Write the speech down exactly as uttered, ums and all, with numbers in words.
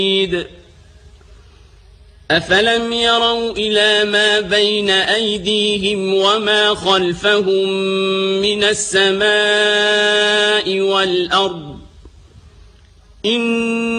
أفلم يروا إلى ما بين أيديهم وما خلفهم من السماء والأرض إن